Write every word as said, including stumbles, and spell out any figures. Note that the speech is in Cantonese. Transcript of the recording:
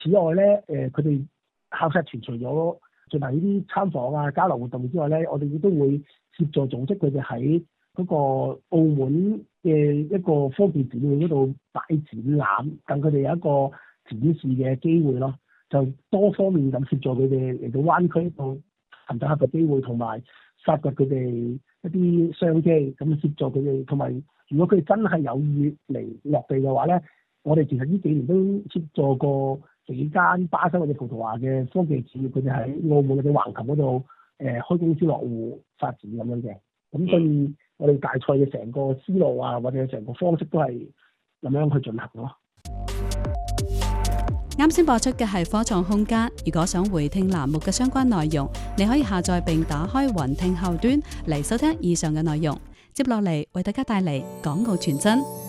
此外咧，誒佢哋考察團除咗進行呢啲參訪啊、交流活動之外咧，我哋亦都會協助組織佢哋喺嗰個澳門嘅一個科技展覽嗰度擺展覽，等佢哋有一個展示嘅機會咯。就多方面咁協助佢哋嚟到灣區度尋找合作機會，同埋發掘佢哋一啲商機，咁協助佢哋。同埋如果佢哋真係有意嚟落地嘅話咧，我哋其實呢幾年都協助過幾間巴西或者葡萄牙嘅科技企業，佢哋喺澳門或者橫琴嗰度誒開公司落戶發展咁樣嘅。咁所以我哋大賽嘅成個思路啊，或者成個方式都係咁樣去進行咯。 啱先播出嘅係科創空間，如果想回聽欄目嘅相關內容，你可以下載並打開雲聽後端嚟收聽以上嘅內容。接落嚟為大家帶嚟港澳傳真。